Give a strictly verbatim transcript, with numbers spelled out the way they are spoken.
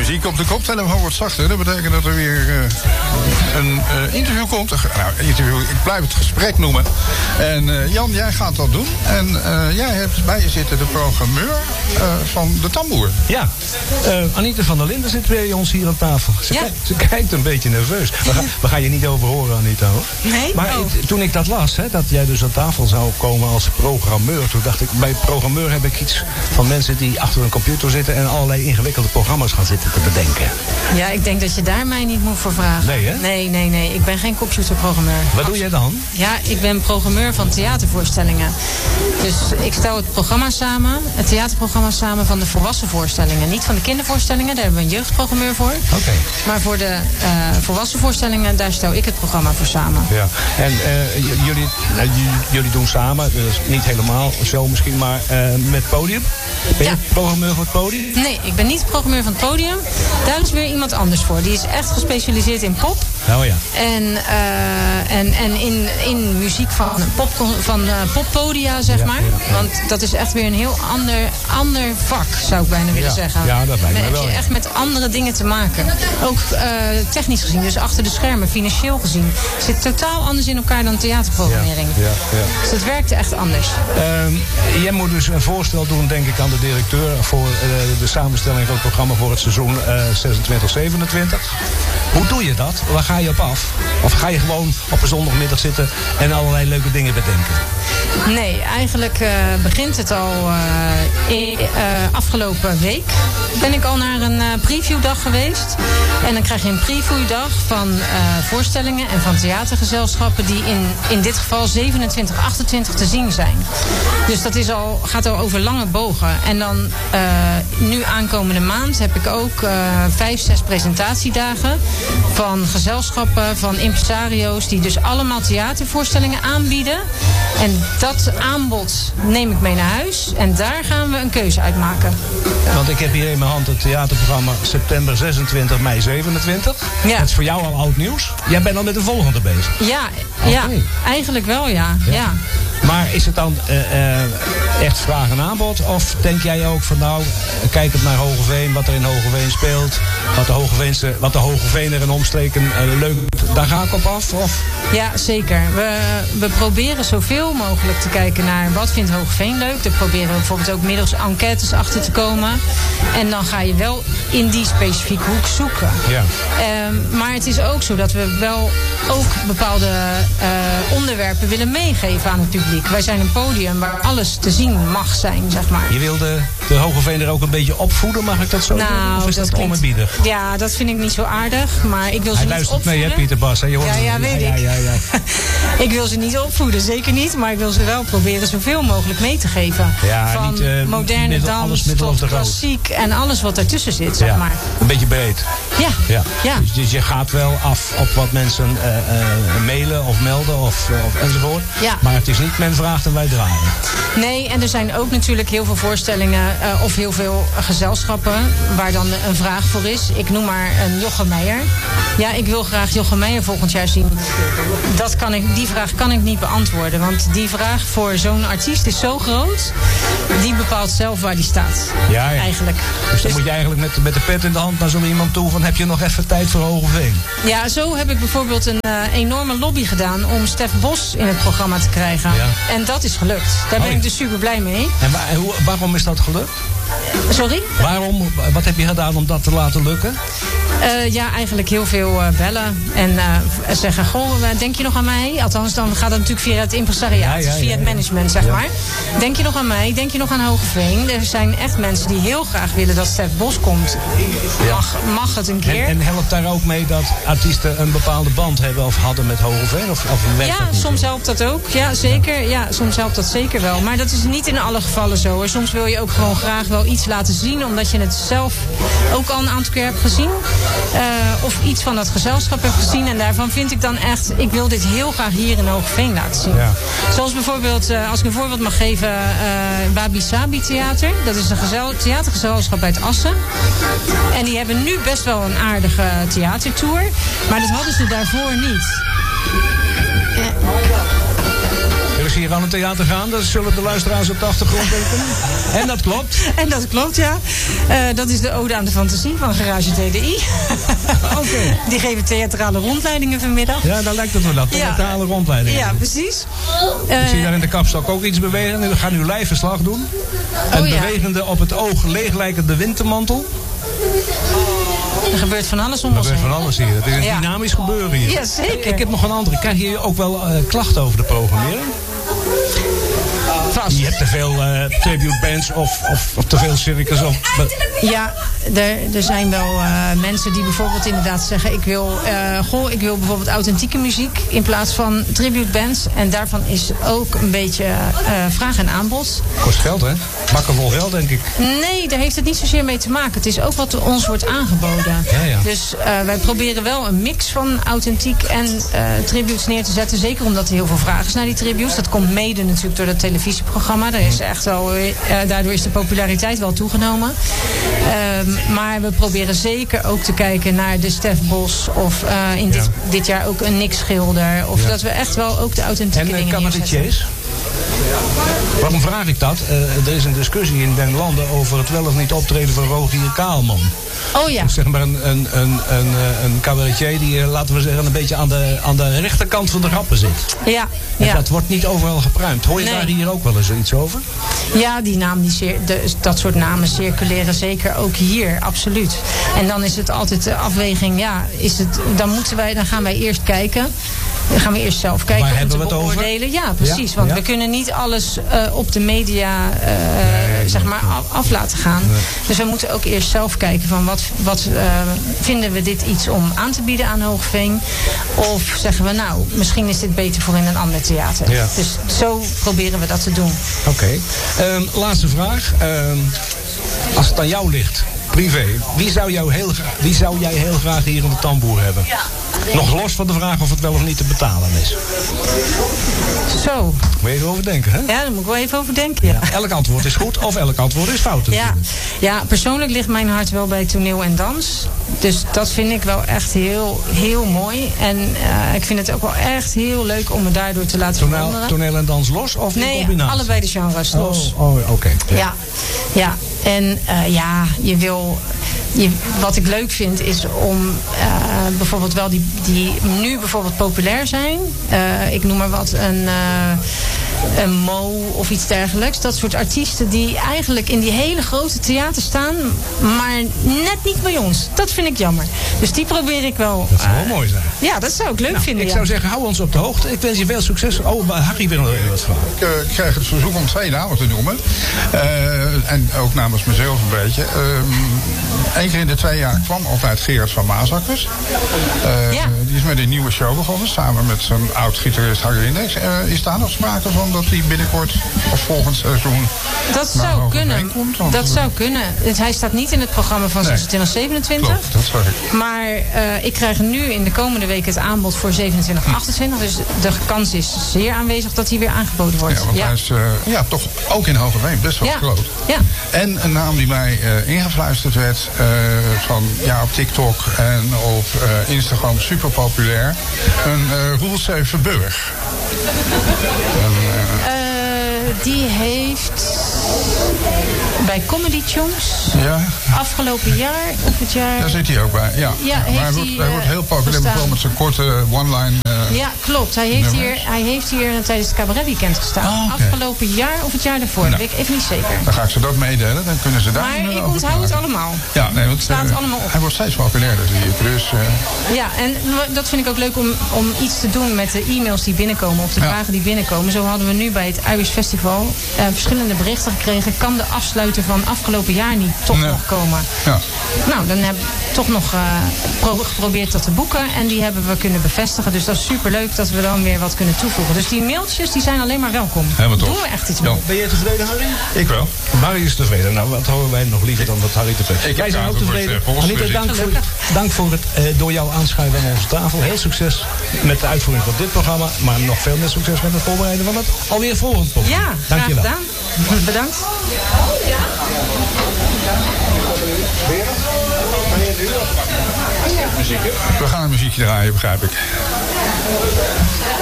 muziek op de koptelefoon wordt zachter. Dat betekent dat er weer uh, een uh, interview komt. Nou, interview, ik blijf het gesprek noemen. En uh, Jan, jij gaat dat doen. En uh, jij hebt bij je zitten de programmeur uh, van de Tamboer. Ja, uh, Anita van der Linden zit bij ons hier aan tafel. Ze, ja. kijkt, ze kijkt een beetje nerveus. We, ga, we gaan je niet over horen, Anita, hoor. Nee? Maar oh. ik, toen ik dat las, hè, dat jij dus aan tafel zou komen als programmeur, toen dacht ik, bij programmeur heb ik iets van mensen die achter een computer zitten en allerlei ingewikkelde programma's gaan zitten te bedenken. Ja, ik denk dat je daar mij niet moet voor vragen. Nee, hè? Nee, nee, nee. Ik ben geen computerprogrammeur. Wat doe jij dan? Ja, ik ben programmeur van theatervoorstellingen. Dus ik stel het programma samen, het theaterprogramma samen van de volwassen voorstellingen. Niet van de kindervoorstellingen, daar hebben we een jeugdprogrammeur voor. Oké. Okay. Maar voor de uh, volwassen voorstellingen, daar stel ik het programma voor samen. Ja, en uh, jullie, uh, jullie doen samen, dus niet helemaal zo misschien, maar uh, met Podium? Ben je ja. programmeur voor het Podium? Nee, ik ben niet programmeur van het Podium. Daar is weer iemand anders voor. Die is echt gespecialiseerd in pop. Oh ja. En, uh, en, en in, in muziek van, pop, van uh, poppodia, zeg ja, maar. Ja. Want dat is echt weer een heel ander, ander vak, zou ik bijna willen ja. zeggen. Ja, dat lijkt me Dan wel. heb je echt met andere dingen te maken. Ook uh, technisch gezien, dus achter de schermen, financieel gezien. Zit totaal anders in elkaar dan theaterprogrammering. Ja, ja, ja. Dus het werkte echt anders. Uh, jij moet dus een voorstel doen, denk ik, aan de directeur voor uh, de samenstelling van het programma voor het seizoen uh, zesentwintig zevenentwintig. Hoe doe je dat? Waar ga je op af? Of ga je gewoon op een zondagmiddag zitten en allerlei leuke dingen bedenken? Nee, eigenlijk uh, begint het al uh, in, uh, afgelopen week. Ben ik al naar een uh, previewdag geweest. En dan krijg je een previewdag van uh, voorstellingen en van theatergezelschappen die in, in dit geval zevenentwintig, achtentwintig te zien zijn. Dus dat is al, gaat al over lange bogen. En dan uh, nu aankomende maand heb ik ook uh, vijf, zes presentatiedagen van gezelschappen, van impresario's die dus allemaal theatervoorstellingen aanbieden. En dat aanbod neem ik mee naar huis en daar gaan we een keuze uit maken. Want ik heb hier in mijn hand het theaterprogramma september zesentwintig, mei zevenentwintig. Ja. Dat is voor jou al oud nieuws. Jij bent al met de volgende bezig. Ja, okay. ja eigenlijk wel ja. ja. ja. Maar is het dan uh, uh, echt vraag en aanbod? Of denk jij ook van nou, kijk het naar Hogeveen, wat er in Hogeveen speelt. Wat de Hogeveense, wat de Hogeveener en omstreken uh, leuk, daar ga ik op af? Of? Ja, zeker. We, we proberen zoveel mogelijk te kijken naar wat vindt Hogeveen leuk. Daar proberen we bijvoorbeeld ook middels enquêtes achter te komen. En dan ga je wel in die specifieke hoek zoeken. Ja. Um, maar het is ook zo dat we wel ook bepaalde uh, onderwerpen willen meegeven aan het publiek. Wij zijn een podium waar alles te zien mag zijn, zeg maar. Je wilde de Hogeveener ook een beetje opvoeden, mag ik dat zo nou, doen? Of is dat, dat onerbiedig? Ja, dat vind ik niet zo aardig, maar ik wil ze Hij niet luistert opvoeden. mee, hè, Pieter Bas? Hè? Je hoort ja, ja, weet ja, ik. Ja, ja, ja. Ik wil ze niet opvoeden, zeker niet. Maar ik wil ze wel proberen zoveel mogelijk mee te geven. Ja, van niet, uh, moderne middel, dans alles tot klassiek en alles wat daartussen zit, zeg ja, maar. Een beetje breed. Ja. ja. ja. Dus, dus je gaat wel af op wat mensen uh, uh, mailen of melden of, uh, of enzovoort. Ja. Maar het is niet men vraagt en wij draaien. Nee, en er zijn ook natuurlijk heel veel voorstellingen uh, of heel veel gezelschappen waar dan een vraag voor is. Ik noem maar een Jochem Meijer. Ja, ik wil graag Jochem Meijer volgend jaar zien. Dat kan ik, die vraag kan ik niet beantwoorden. Want die vraag voor zo'n artiest is zo groot. Die bepaalt zelf waar die staat. Ja, ja. Eigenlijk. Dus dan dus, moet je eigenlijk met, met de pet in de hand naar zo iemand toe van heb je nog even tijd voor Hogeveen? Ja, zo heb ik bijvoorbeeld een uh, enorme lobby gedaan om Stef Bos in het programma te krijgen. Ja. En dat is gelukt. Daar ben oh, ik dus super blij mee. En waar, hoe, waarom is dat gelukt? Sorry? Waarom? Wat heb je gedaan om dat te laten lukken? Uh, ja, eigenlijk heel veel uh, bellen. En uh, zeggen, goh, denk je nog aan mij? Althans, dan gaat het natuurlijk via het impresariaat. Ja, ja, via ja, het management, zeg ja. maar. Denk je nog aan mij? Denk je nog aan Hogeveen? Er zijn echt mensen die heel graag willen dat Stef Bos komt. Mag, mag het een keer. En, en helpt daar ook mee dat artiesten een bepaalde band hebben of hadden met Hogeveen? Of, of ja, soms helpt dat ook. Ja, zeker. Ja, soms helpt dat zeker wel. Maar dat is niet in alle gevallen zo. Hoor. Soms wil je ook gewoon graag wel iets laten zien, omdat je het zelf ook al een aantal keer hebt gezien. Uh, of iets van dat gezelschap hebt gezien. En daarvan vind ik dan echt, ik wil dit heel graag hier in Hogeveen laten zien. Ja. Zoals bijvoorbeeld, uh, als ik een voorbeeld mag geven, uh, Wabi Sabi Theater. Dat is een gezel, theatergezelschap uit Assen. En die hebben nu best wel een aardige theatertour. Maar dat hadden ze daarvoor niet. Jullie is hier aan het theater gaan. Dat zullen de luisteraars op de achtergrond weten. En dat klopt. En dat klopt, ja. Uh, dat is de Ode aan de Fantasie van Garage T D I. Oké. Okay. Die geven theatrale rondleidingen vanmiddag. Ja, daar lijkt het wel dat. Theatrale ja. rondleidingen. Ja, precies. Uh, Ik zie daar in de kapstok ook iets bewegen. We gaan nu live verslag doen. Een oh, ja. bewegende, op het oog leeglijkende wintermantel. Er gebeurt van alles om ons heen. Er gebeurt van alles hier. Het is een ja. dynamisch gebeuren hier. Ja, zeker. Ik heb nog een andere. Krijg je ook wel uh, klachten over de programmering? Vast. Je hebt te veel uh, tribute bands of, of, of te veel circus. Of, ja, er, er zijn wel uh, mensen die bijvoorbeeld inderdaad zeggen... ik wil, uh, goh, ik wil bijvoorbeeld authentieke muziek in plaats van tribute bands. En daarvan is ook een beetje uh, vraag en aanbod. Kost geld, hè? Bakken vol geld, denk ik. Nee, daar heeft het niet zozeer mee te maken. Het is ook wat ons wordt aangeboden. Ja, ja. Dus uh, wij proberen wel een mix van authentiek en uh, tributes neer te zetten. Zeker omdat er heel veel vraag is naar die tributes. Dat komt mede natuurlijk door dat televisieprogramma. Daar is echt wel, uh, daardoor is de populariteit wel toegenomen. Uh, maar we proberen zeker ook te kijken naar de Stef Bos. Of uh, in dit, ja. dit jaar ook een Nick Schilder. Of ja. dat we echt wel ook de authentieke en, dingen neerzetten. Waarom vraag ik dat? Uh, er is een discussie in den landen over het wel of niet optreden van Rogier Kaalman. Oh ja. Dus zeg maar een, een, een, een, een cabaretier die, laten we zeggen, een beetje aan de, aan de rechterkant van de grappen zit. Ja. En ja. dat wordt niet overal gepruimd. Hoor je nee. daar hier ook wel eens iets over? Ja, die naam, die cir- de, dat soort namen circuleren zeker ook hier, absoluut. En dan is het altijd de afweging, ja, is het, dan, moeten wij, dan gaan wij eerst kijken. Dan gaan we eerst zelf kijken Waar om te beoordelen. Ja, precies. Ja? Want ja? we kunnen niet alles uh, op de media uh, nee, zeg maar af, af laten gaan. Nee. Dus we moeten ook eerst zelf kijken van wat, wat uh, vinden we dit iets om aan te bieden aan Hoogveen? Of zeggen we nou, misschien is dit beter voor in een ander theater. Ja. Dus zo proberen we dat te doen. Oké. Okay. Um, laatste vraag. Um, als het aan jou ligt, privé, wie zou, jou heel, wie zou jij heel graag hier in de tamboer hebben? Ja. Nog los van de vraag of het wel of niet te betalen is. Zo. Moet je even over denken, hè? Ja, daar moet ik wel even over denken, ja. Ja, elk antwoord is goed of elk antwoord is fout. Ja. ja, persoonlijk ligt mijn hart wel bij toneel en dans. Dus dat vind ik wel echt heel, heel mooi. En uh, ik vind het ook wel echt heel leuk om me daardoor te laten toneel, veranderen. Toneel en dans los of in nee, combinatie? Nee, allebei de genres los. Oh, oh oké. Okay. Ja. ja, ja. En uh, ja, je wil... Je, wat ik leuk vind is om uh, bijvoorbeeld wel die, die nu bijvoorbeeld populair zijn. Uh, ik noem maar wat, een, uh, een Mo of iets dergelijks. Dat soort artiesten die eigenlijk in die hele grote theaters staan, maar net niet bij ons. Dat vind ik jammer. Dus die probeer ik wel. Dat zou wel uh, mooi zijn. Ja, dat zou ik leuk nou, vinden. Ik ja. zou zeggen, hou ons op de hoogte. Ik wens je veel succes. Oh, Harry wil nog even wat vragen. Ik, uh, ik krijg het verzoek om twee namen te noemen. Uh, en ook namens mezelf een beetje. Eén uh, keer in de twee jaar kwam altijd Gerard van Maasakkers. Uh, ja. Die is met een nieuwe show begonnen, samen met zijn oud-gitarist Harry Index. Uh, is daar nog sprake van dat hij binnenkort of volgend seizoen... Dat zou kunnen. Komt, dat zou kunnen. Hij staat niet in het programma van nee. zesentwintig zevenentwintig. Klopt, dat zag ik. Maar uh, ik krijg nu in de komende week het aanbod voor zevenentwintig achtentwintig. Dus de kans is zeer aanwezig dat hij weer aangeboden wordt. Ja, want ja. hij is uh, ja, toch ook in Hogeveen best wel ja. groot. Ja. En een naam die mij uh, ingefluisterd werd uh, van ja, op TikTok en op uh, Instagram super populair. Een uh, Roel Zevenburg. En, uh, uh, die heeft bij Comedy Chunks ja. afgelopen jaar of het jaar... Daar zit hij ook bij, ja. ja, ja maar hij, wordt, hij wordt heel populair bijvoorbeeld met zijn korte one-line... Uh, ja, klopt. Hij heeft, hier, hij heeft hier tijdens het Cabaret Weekend gestaan. Oh, okay. Afgelopen jaar of het jaar daarvoor, nou, dat weet ik even niet zeker. Dan ga ik ze dat meedelen, dan kunnen ze daar... Maar ik onthoud het allemaal. Ja, nee, want, staat uh, allemaal op. Hij wordt steeds populairder, zie ik. Dus, uh... ja, en dat vind ik ook leuk om, om iets te doen met de e-mails die binnenkomen, of de ja. vragen die binnenkomen. Zo hadden we nu bij het Irish Festival uh, verschillende berichten gekregen. Kan de afsluiter van afgelopen jaar niet toch nee. nog komen? Ja. Nou, dan hebben we toch nog uh, pro- geprobeerd dat te boeken. En die hebben we kunnen bevestigen. Dus dat is superleuk dat we dan weer wat kunnen toevoegen. Dus die mailtjes die zijn alleen maar welkom. Helemaal Doen tof. we echt iets mee. Ben je tevreden, Harry? Ik wel. Harry is tevreden. Nou, wat horen wij nog liever dan wat Harry tevreden is. Wij zijn ook tevreden. Anita, dank voor, dank voor het uh, door jou aanschuiven aan onze tafel. Heel succes met de uitvoering van dit programma. Maar nog veel meer succes met het voorbereiden van het alweer volgende programma. Ja, dank graag je wel. gedaan. Bedankt. We gaan een muziekje draaien, begrijp ik.